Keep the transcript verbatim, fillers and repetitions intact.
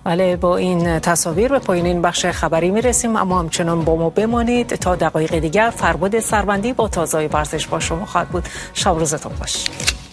بله، با این تصاویر به پایان این بخش خبری میرسیم، اما همچنان با ما بمانید. تا دقایق دیگر فرباد سروندی با تازه ورزش با شما خواهد بود. شب روزتون خوش.